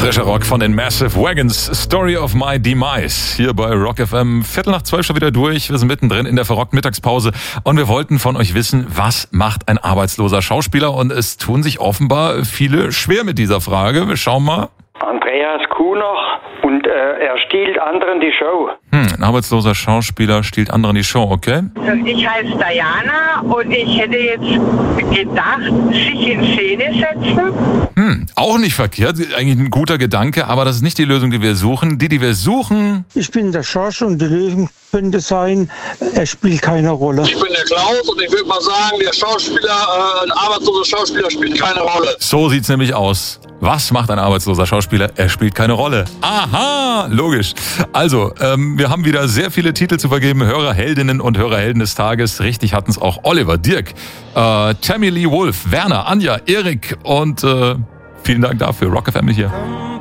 Frischer Rock von den Massive Wagons, Story of My Demise, hier bei Rock FM. 11:45 schon wieder durch, wir sind mittendrin in der verrockten Mittagspause und wir wollten von euch wissen, was macht ein arbeitsloser Schauspieler? Und es tun sich offenbar viele schwer mit dieser Frage. Wir schauen mal. Andreas Kuhner und er stiehlt anderen die Show. Ein arbeitsloser Schauspieler stiehlt anderen die Show, okay? Ich heiße Diana und ich hätte jetzt gedacht, sich in Szene setzen. Auch nicht verkehrt, eigentlich ein guter Gedanke, aber das ist nicht die Lösung, die wir suchen. Die wir suchen... Ich bin der Schorsch und die Lösung könnte sein, er spielt keine Rolle. Ich bin der Klaus und ich würde mal sagen, der Schauspieler, ein arbeitsloser Schauspieler spielt keine Rolle. So sieht's nämlich aus. Was macht ein arbeitsloser Schauspieler? Er spielt keine Rolle. Aha, logisch. Also, wir haben wieder sehr viele Titel zu vergeben. Hörerheldinnen und Hörerhelden des Tages. Richtig hatten es auch Oliver, Dirk, Tammy Lee Wolf, Werner, Anja, Erik und vielen Dank dafür. Rock FM hier.